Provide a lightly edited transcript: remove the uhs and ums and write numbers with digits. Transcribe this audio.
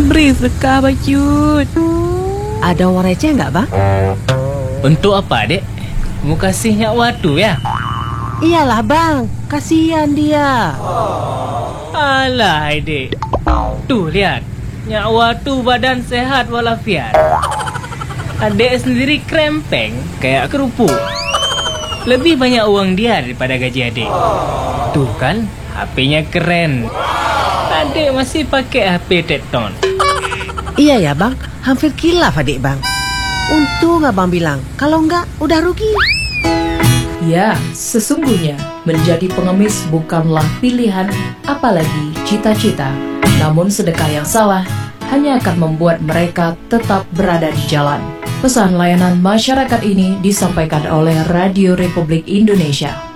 Beri sedekah Bacut. Ada uang receh nggak bang? Untuk apa, Dek? Mau kasih Nyak Watu ya? Iyalah bang, kasihan dia. Alah, Dek. Tuh, lihat. Nyak Watu badan sehat walafiat. Adek sendiri krempeng kayak kerupuk. Lebih banyak uang dia daripada gaji adek. Tuh kan, HP-nya keren. Adek masih pakai HP Tekton. Iya ya bang, hampir kilaf adik bang. Untung abang bilang, kalau enggak udah rugi. Ya, sesungguhnya menjadi pengemis bukanlah pilihan, apalagi cita-cita. Namun sedekah yang salah hanya akan membuat mereka tetap berada di jalan. Pesan layanan masyarakat ini disampaikan oleh Radio Republik Indonesia.